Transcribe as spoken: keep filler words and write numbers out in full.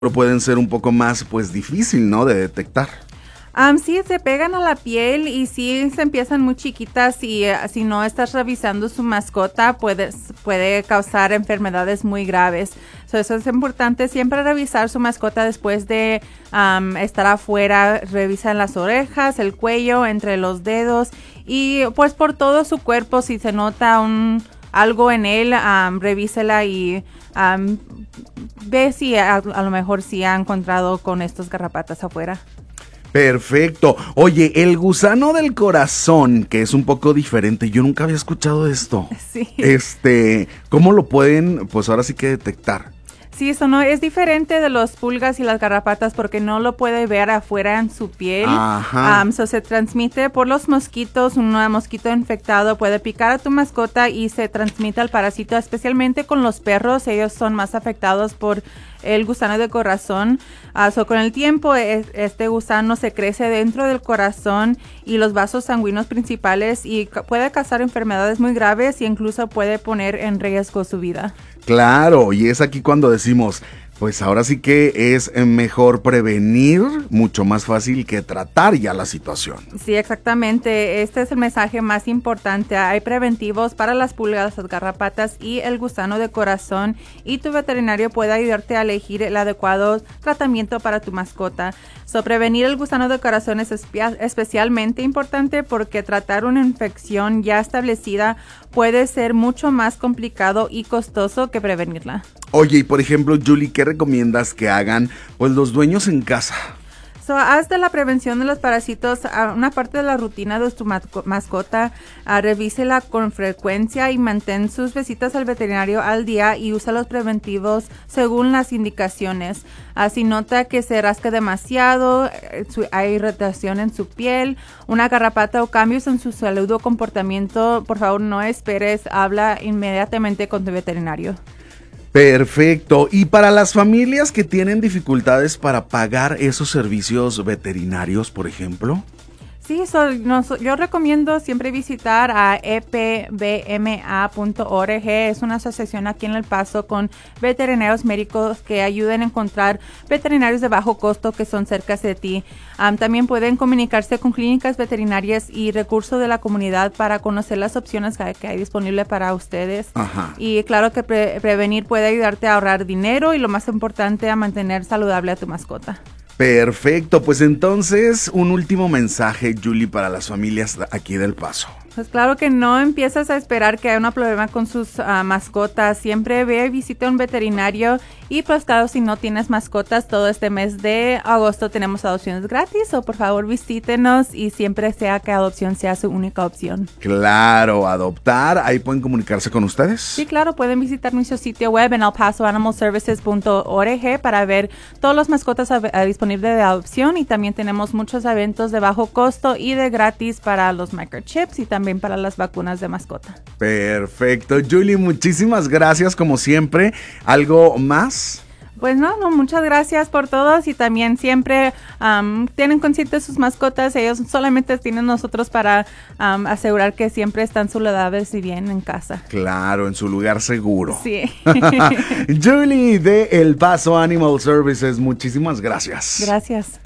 pueden ser un poco más, pues, difícil, ¿no?, de detectar. Um, sí, se pegan a la piel y sí se empiezan muy chiquitas y uh, si no estás revisando su mascota puede, puede causar enfermedades muy graves. So, eso es importante, siempre revisar su mascota después de um, estar afuera. Revisan las orejas, el cuello, entre los dedos y pues por todo su cuerpo. Si se nota un, algo en él, um, revísela y um, ve si a, a lo mejor sí ha encontrado con estos garrapatas afuera. Perfecto. Oye, el gusano del corazón, que es un poco diferente, yo nunca había escuchado esto. Sí. Este, ¿cómo lo pueden, pues ahora sí que detectar? Sí, eso no es diferente de los pulgas y las garrapatas porque no lo puede ver afuera en su piel. Ajá. Um, so se transmite por los mosquitos. Un mosquito infectado puede picar a tu mascota y se transmite al parásito, especialmente con los perros. Ellos son más afectados por el gusano de corazón. Uh, so con el tiempo es, este gusano se crece dentro del corazón y los vasos sanguíneos principales y ca- puede causar enfermedades muy graves e incluso puede poner en riesgo su vida. Claro, y es aquí cuando decimos, pues ahora sí que es mejor prevenir, mucho más fácil que tratar ya la situación. Sí, exactamente. Este es el mensaje más importante. Hay preventivos para las pulgas, las garrapatas y el gusano de corazón y tu veterinario puede ayudarte a elegir el adecuado tratamiento para tu mascota. So, prevenir el gusano de corazón es espe- especialmente importante porque tratar una infección ya establecida puede ser mucho más complicado y costoso que prevenirla. Oye, y por ejemplo, Julie, ¿qué recomiendas que hagan pues los dueños en casa? So, haz de la prevención de los parásitos uh, una parte de la rutina de tu mascota. Uh, revísela con frecuencia y mantén sus visitas al veterinario al día y usa los preventivos según las indicaciones. Uh, si nota que se rasca demasiado, eh, su, hay irritación en su piel, una garrapata o cambios en su salud o comportamiento, por favor no esperes, habla inmediatamente con tu veterinario. Perfecto. Y para las familias que tienen dificultades para pagar esos servicios veterinarios, por ejemplo. Sí, so, no, so, yo recomiendo siempre visitar a e p b m a punto org. Es una asociación aquí en El Paso con veterinarios médicos que ayudan a encontrar veterinarios de bajo costo que son cerca de ti. Um, también pueden comunicarse con clínicas veterinarias y recursos de la comunidad para conocer las opciones que hay, que hay disponible para ustedes. Ajá. Y claro que pre- prevenir puede ayudarte a ahorrar dinero y lo más importante a mantener saludable a tu mascota. Perfecto, pues entonces un último mensaje, Julie, para las familias aquí del Paso. Pues claro que no empiezas a esperar que haya un problema con sus uh, mascotas. Siempre ve y visita a un veterinario. Y pues claro, si no tienes mascotas, todo este mes de agosto tenemos adopciones gratis. O por favor visítenos y siempre sea que adopción sea su única opción. Claro, adoptar. Ahí pueden comunicarse con ustedes. Sí, claro, pueden visitar nuestro sitio web en el paso animal services punto org para ver todas las mascotas a, a disponibles de adopción. Y también tenemos muchos eventos de bajo costo y de gratis para los microchips y también también para las vacunas de mascota. Perfecto, Julie, muchísimas gracias como siempre. ¿Algo más? Pues no, no, muchas gracias por todos y también siempre um, tienen conscientes sus mascotas. Ellos solamente tienen nosotros para um, asegurar que siempre están saludables y bien en casa. Claro, en su lugar seguro. Sí. Julie de El Paso Animal Services, muchísimas gracias. Gracias.